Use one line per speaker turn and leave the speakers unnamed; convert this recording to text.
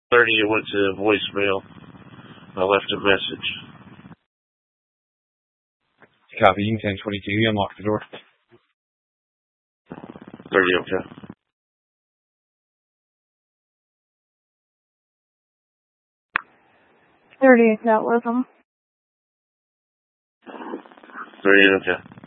30, it went to voicemail. I left a message.
Copy, Unit 1022, you unlock the door.
30, okay.
That was him.
30, okay.